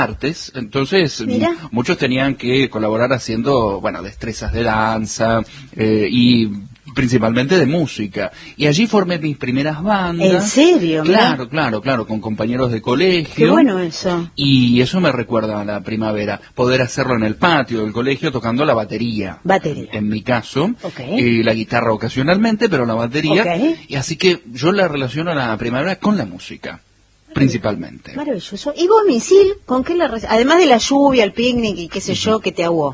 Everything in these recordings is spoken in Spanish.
artes, entonces Mira. muchos tenían que colaborar haciendo, bueno, destrezas de danza y principalmente de música. Y allí formé mis primeras bandas. ¿En serio? Claro, claro, con compañeros de colegio. Qué bueno eso. Y eso me recuerda a la primavera, poder hacerlo en el patio del colegio tocando la batería. Batería. En mi caso, Ok. la guitarra ocasionalmente, pero la batería. Ok. Y así que yo la relaciono a la primavera con la música, principalmente. Maravilloso. ¿Y vos, Misil, con qué además de la lluvia, el picnic y qué sé yo, que te ahogó?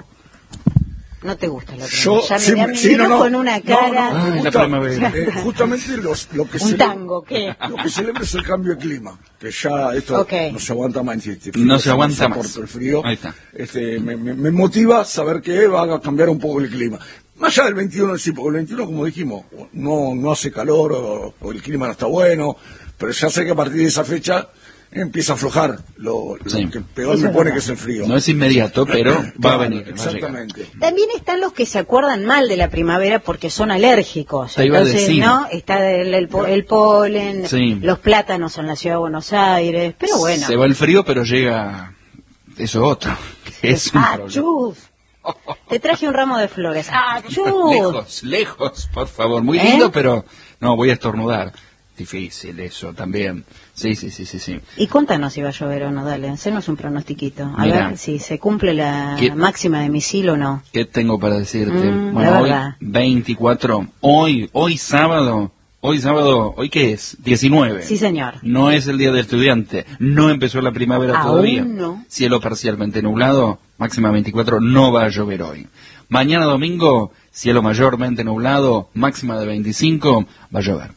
No te gusta la primavera. Ya me miró con una cara. Ay, la primavera. Justamente lo que Un tango, ¿qué? Lo que celebra es el cambio de clima, que ya esto no se aguanta más. No se aguanta más. El frío. Ahí está. Me motiva saber que va a cambiar un poco el clima. Más allá del 21, sí, porque el 21, como dijimos, no hace calor o el clima no está bueno, pero ya sé que a partir de esa fecha empieza a aflojar lo que peor me pone, que es el frío. No es inmediato, pero va a venir. Exactamente. También están los que se acuerdan mal de la primavera porque son alérgicos. Te iba a Entonces, decir. ¿no? Está el polen, Sí. los plátanos en la ciudad de Buenos Aires, pero bueno. Se va el frío, pero llega eso otro, que es un problema. ¡Achus! Te traje un ramo de flores. ¡Achus! Lejos, por favor. Muy lindo, pero no, voy a estornudar. Difícil eso también. Sí. Y contanos si va a llover o no, dale, hacernos un pronostiquito. A Mirá. ver si se cumple la ¿Qué? máxima de Misil o no. ¿Qué tengo para decirte? La Bueno, hoy verdad. 24, hoy sábado, ¿hoy qué es? 19. Sí, señor. No es el día del estudiante, no empezó la primavera Aún todavía. no. Cielo parcialmente nublado, máxima 24, no va a llover hoy. Mañana domingo, cielo mayormente nublado, máxima de 25, va a llover.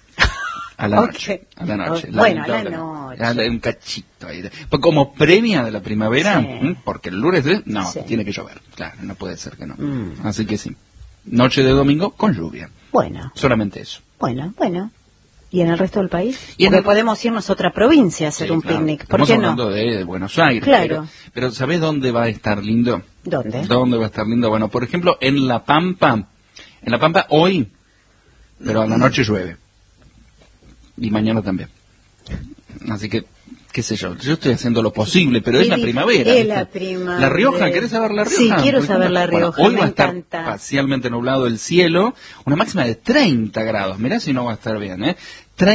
A la noche. A la noche. Bueno, a la noche. Un cachito ahí. Como premia de la primavera, Sí. porque el lunes Sí. tiene que llover. Claro, no puede ser que no. Así que sí. Noche de domingo con lluvia. Bueno, Solamente eso. bueno. ¿Y en el resto del país? Y en Porque el- podemos irnos a otra provincia a hacer Sí, un claro. picnic. ¿Por Estamos qué no? hablando de Buenos Aires. Claro. Pero ¿sabés dónde va a estar lindo? ¿Dónde? ¿Dónde va a estar lindo? Bueno, por ejemplo, en La Pampa. En La Pampa hoy, pero a la noche llueve. Y mañana también. Así que, qué sé yo estoy haciendo lo posible, pero es la primavera. Es ¿viste? la primavera. La Rioja, ¿querés saber La Rioja? Sí, quiero Por saber ejemplo? La Bueno, Rioja, hoy me va a estar encanta. parcialmente nublado el cielo, una máxima de 30 grados. Mirá si no va a estar bien, ¿eh?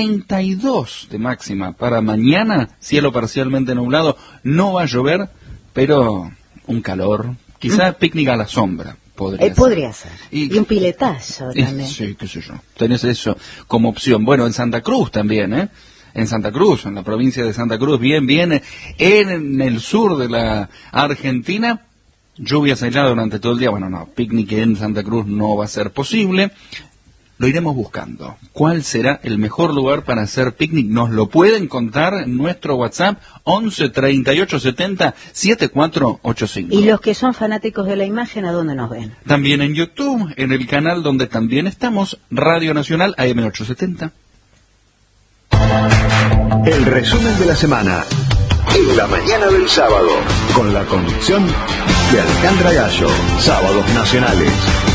32 de máxima para mañana, cielo parcialmente nublado, no va a llover, pero un calor, quizá picnic a la sombra. Podría ser. Y un piletazo y- también. Sí, qué sé yo. Tenés eso como opción. Bueno, en Santa Cruz también, ¿eh? En Santa Cruz, en la provincia de Santa Cruz, bien, en el sur de la Argentina, lluvias aisladas durante todo el día. Bueno, no, picnic en Santa Cruz no va a ser posible. Lo iremos buscando. ¿Cuál será el mejor lugar para hacer picnic? Nos lo pueden contar en nuestro WhatsApp 11 38 70 7485. Y los que son fanáticos de la imagen, ¿a dónde nos ven? También en YouTube, en el canal donde también estamos, Radio Nacional AM870. El resumen de la semana en la mañana del sábado, con la conducción de Alejandra Gallo. Sábados Nacionales.